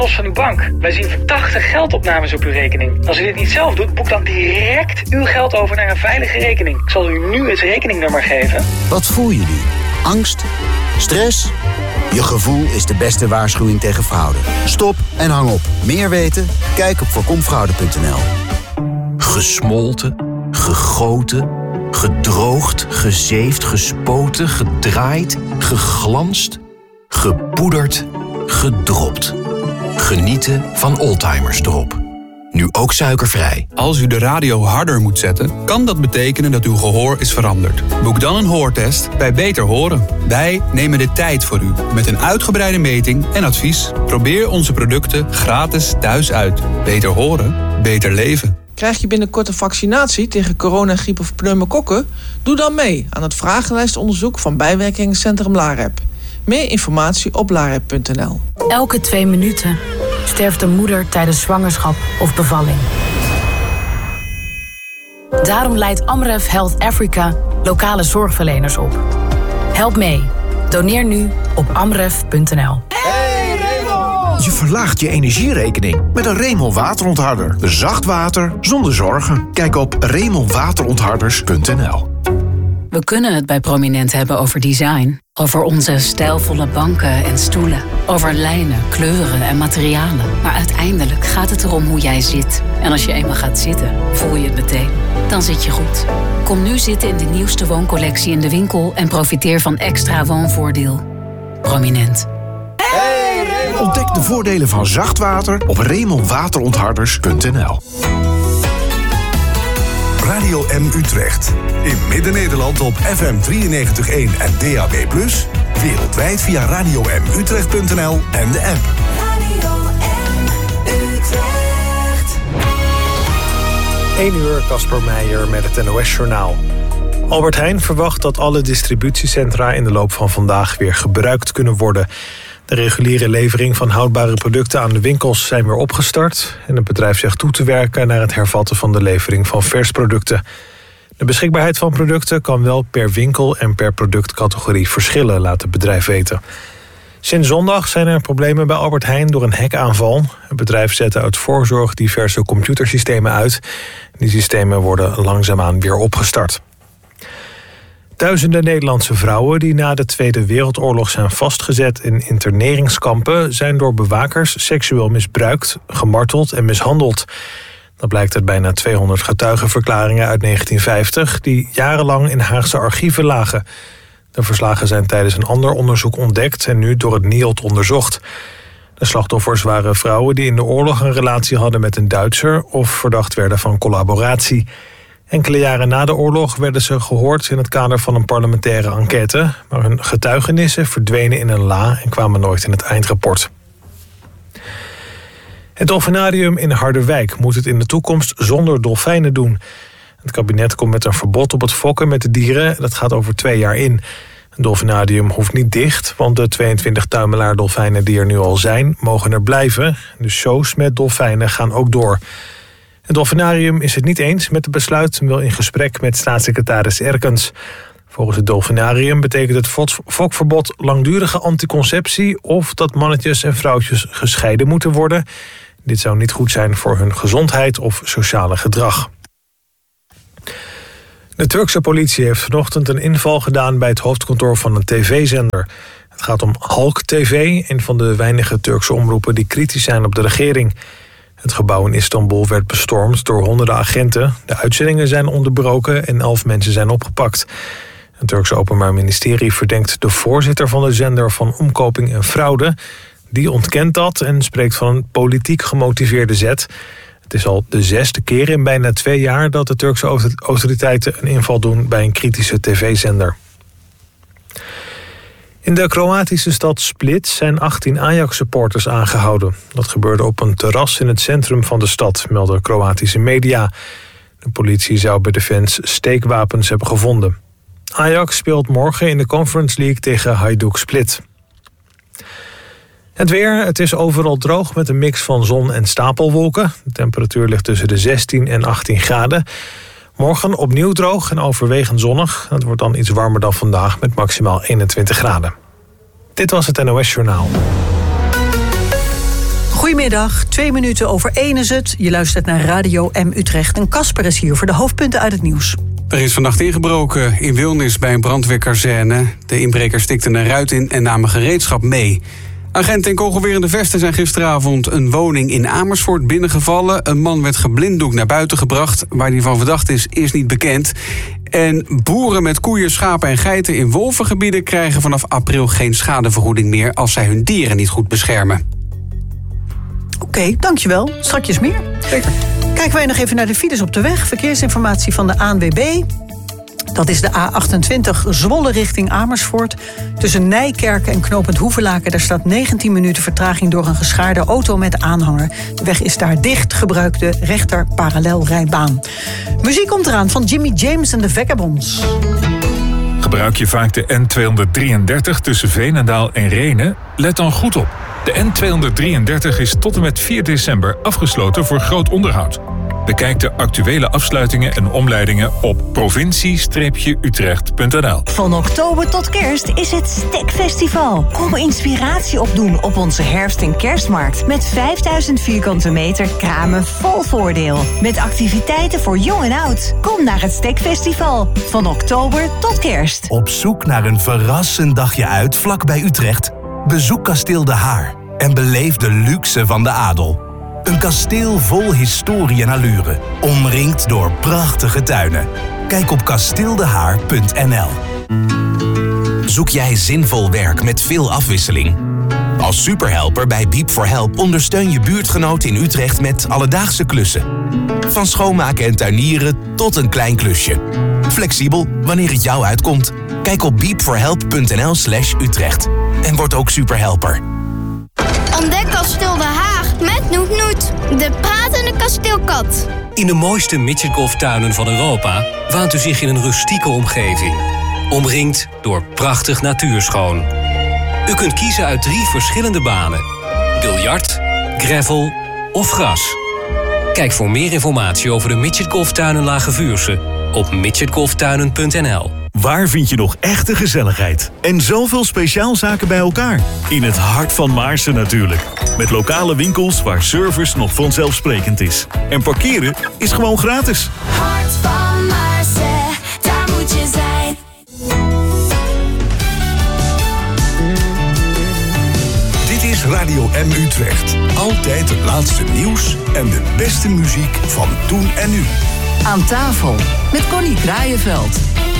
los van uw bank. Wij zien verdachte geldopnames op uw rekening. Als u dit niet zelf doet, boek dan direct uw geld over naar een veilige rekening. Ik zal u nu het rekeningnummer geven. Wat voel je nu? Angst? Stress? Je gevoel is de beste waarschuwing tegen fraude. Stop en hang op. Meer weten? Kijk op voorkomfraude.nl. Gesmolten, gegoten, gedroogd, gezeefd, gespoten, gedraaid, geglanst, gepoederd, gedropt. Genieten van Oldtimers Drop. Nu ook suikervrij. Als u de radio harder moet zetten, kan dat betekenen dat uw gehoor is veranderd. Boek dan een hoortest bij Beter Horen. Wij nemen de tijd voor u met een uitgebreide meting en advies. Probeer onze producten gratis thuis uit. Beter horen, beter leven. Krijg je binnenkort een vaccinatie tegen corona, griep of pneumokokken? Doe dan mee aan het vragenlijstonderzoek van bijwerkingencentrum LAREP. Meer informatie op larep.nl. Elke 2 minuten sterft een moeder tijdens zwangerschap of bevalling. Daarom leidt Amref Health Africa lokale zorgverleners op. Help mee. Doneer nu op amref.nl. Je verlaagt je energierekening met een Remel waterontharder. Zacht water zonder zorgen. Kijk op remelwaterontharders.nl. We kunnen het bij Prominent hebben over design. Over onze stijlvolle banken en stoelen. Over lijnen, kleuren en materialen. Maar uiteindelijk gaat het erom hoe jij zit. En als je eenmaal gaat zitten, voel je het meteen. Dan zit je goed. Kom nu zitten in de nieuwste wooncollectie in de winkel en profiteer van extra woonvoordeel. Prominent. Ontdek de voordelen van zacht water op remelwaterontharders.nl. Radio M Utrecht. In Midden-Nederland op FM 93.1 en DAB+. Wereldwijd via radiomutrecht.nl en de app. Radio M Utrecht. 1 uur, Casper Meijer met het NOS-journaal. Albert Heijn verwacht dat alle distributiecentra in de loop van vandaag weer gebruikt kunnen worden. De reguliere levering van houdbare producten aan de winkels zijn weer opgestart en het bedrijf zegt toe te werken naar het hervatten van de levering van versproducten. De beschikbaarheid van producten kan wel per winkel en per productcategorie verschillen, laat het bedrijf weten. Sinds zondag zijn er problemen bij Albert Heijn door een hackaanval. Het bedrijf zette uit voorzorg diverse computersystemen uit. Die systemen worden langzaamaan weer opgestart. Duizenden Nederlandse vrouwen die na de Tweede Wereldoorlog zijn vastgezet in interneringskampen zijn door bewakers seksueel misbruikt, gemarteld en mishandeld. Dat blijkt uit bijna 200 getuigenverklaringen uit 1950 die jarenlang in Haagse archieven lagen. De verslagen zijn tijdens een ander onderzoek ontdekt en nu door het NIOD onderzocht. De slachtoffers waren vrouwen die in de oorlog een relatie hadden met een Duitser of verdacht werden van collaboratie. Enkele jaren na de oorlog werden ze gehoord in het kader van een parlementaire enquête, maar hun getuigenissen verdwenen in een la en kwamen nooit in het eindrapport. Het dolfinarium in Harderwijk moet het in de toekomst zonder dolfijnen doen. Het kabinet komt met een verbod op het fokken met de dieren. Dat gaat over 2 jaar in. Het dolfinarium hoeft niet dicht, want de 22 tuimelaar-dolfijnen die er nu al zijn, mogen er blijven. De shows met dolfijnen gaan ook door. Het dolfinarium is het niet eens met het besluit en wil in gesprek met staatssecretaris Erkens. Volgens het dolfinarium betekent het fokverbod langdurige anticonceptie of dat mannetjes en vrouwtjes gescheiden moeten worden. Dit zou niet goed zijn voor hun gezondheid of sociale gedrag. De Turkse politie heeft vanochtend een inval gedaan bij het hoofdkantoor van een tv-zender. Het gaat om Halk TV, een van de weinige Turkse omroepen die kritisch zijn op de regering. Het gebouw in Istanbul werd bestormd door honderden agenten. De uitzendingen zijn onderbroken en 11 mensen zijn opgepakt. Het Turkse Openbaar Ministerie verdenkt de voorzitter van de zender van omkoping en fraude. Die ontkent dat en spreekt van een politiek gemotiveerde zet. Het is al de 6e keer in bijna 2 jaar dat de Turkse autoriteiten een inval doen bij een kritische tv-zender. In de Kroatische stad Split zijn 18 Ajax-supporters aangehouden. Dat gebeurde op een terras in het centrum van de stad, melden Kroatische media. De politie zou bij de fans steekwapens hebben gevonden. Ajax speelt morgen in de Conference League tegen Hajduk Split. Het weer, het is overal droog met een mix van zon en stapelwolken. De temperatuur ligt tussen de 16 en 18 graden. Morgen opnieuw droog en overwegend zonnig. Het wordt dan iets warmer dan vandaag met maximaal 21 graden. Dit was het NOS Journaal. Goedemiddag, 2 minuten over 1 is het. Je luistert naar Radio M Utrecht en Casper is hier voor de hoofdpunten uit het nieuws. Er is vannacht ingebroken in Wilnis bij een brandweerkazerne. De inbrekers stikten een ruit in en namen gereedschap mee. Agenten in kogelwerende vesten zijn gisteravond een woning in Amersfoort binnengevallen. Een man werd geblinddoekt naar buiten gebracht. Waar hij van verdacht is niet bekend. En boeren met koeien, schapen en geiten in wolvengebieden krijgen vanaf april geen schadevergoeding meer als zij hun dieren niet goed beschermen. Oké, dankjewel. Strakjes meer. Zeker. Kijken wij nog even naar de files op de weg. Verkeersinformatie van de ANWB. Dat is de A28 Zwolle richting Amersfoort. Tussen Nijkerken en knooppunt Hoevelaken. Daar staat 19 minuten vertraging door een geschaarde auto met aanhanger. De weg is daar dicht. Gebruik de rechter parallelrijbaan. Muziek komt eraan van Jimmy James en de Vagabonds. Gebruik je vaak de N233 tussen Veenendaal en Rhenen? Let dan goed op. De N233 is tot en met 4 december afgesloten voor groot onderhoud. Bekijk de actuele afsluitingen en omleidingen op provincie-utrecht.nl. Van oktober tot kerst is het Stekfestival. Kom inspiratie opdoen op onze herfst- en kerstmarkt. Met 5000 vierkante meter kramen vol voordeel. Met activiteiten voor jong en oud. Kom naar het Stekfestival. Van oktober tot kerst. Op zoek naar een verrassend dagje uit vlak bij Utrecht? Bezoek Kasteel De Haar en beleef de luxe van de adel. Een kasteel vol historie en allure, omringd door prachtige tuinen. Kijk op kasteeldehaar.nl. Zoek jij zinvol werk met veel afwisseling? Als superhelper bij Beep4Help ondersteun je buurtgenoten in Utrecht met alledaagse klussen. Van schoonmaken en tuinieren tot een klein klusje. Flexibel wanneer het jou uitkomt. Kijk op beep4help.nl/Utrecht. En word ook superhelper. Ontdek Kasteel De Haag met Noet Noet, de pratende kasteelkat. In de mooiste Midgetgolftuinen van Europa waant u zich in een rustieke omgeving. Omringd door prachtig natuurschoon. U kunt kiezen uit 3 verschillende banen. Biljart, gravel of gras. Kijk voor meer informatie over de Midgetgolftuinen Lage Vuursche op midgetgolftuinen.nl. Waar vind je nog echte gezelligheid? En zoveel speciaalzaken bij elkaar? In het hart van Maarsen natuurlijk. Met lokale winkels waar service nog vanzelfsprekend is. En parkeren is gewoon gratis. Hart van Maarsen, daar moet je zijn. Dit is Radio M Utrecht. Altijd het laatste nieuws en de beste muziek van toen en nu. Aan tafel met Connie Kraaienveld.